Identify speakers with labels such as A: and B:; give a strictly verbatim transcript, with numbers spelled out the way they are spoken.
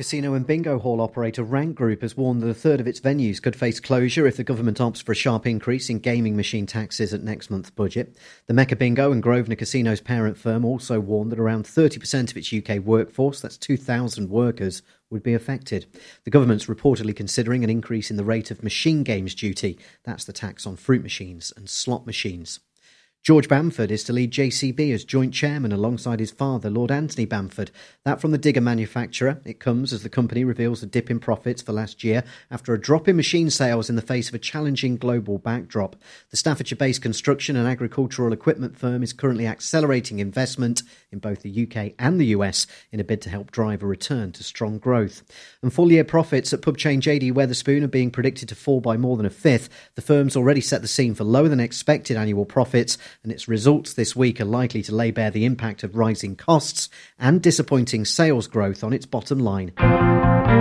A: Casino and bingo hall operator Rank Group has warned that a third of its venues could face closure if the government opts for a sharp increase in gaming machine taxes at next month's budget. The Mecca Bingo and Grosvenor Casino's parent firm also warned that around thirty percent of its U K workforce, that's two thousand workers, would be affected. The government's reportedly considering an increase in the rate of machine games duty. That's the tax on fruit machines and slot machines. George Bamford is to lead J C B as joint chairman alongside his father, Lord Anthony Bamford. That from the digger manufacturer. It comes as the company reveals a dip in profits for last year after a drop in machine sales in the face of a challenging global backdrop. The Staffordshire-based construction and agricultural equipment firm is currently accelerating investment in both the U K and the U S in a bid to help drive a return to strong growth. And full-year profits at pub chain J D Wetherspoon are being predicted to fall by more than a fifth. The firm's already set the scene for lower than expected annual profits, and its results this week are likely to lay bare the impact of rising costs and disappointing sales growth on its bottom line.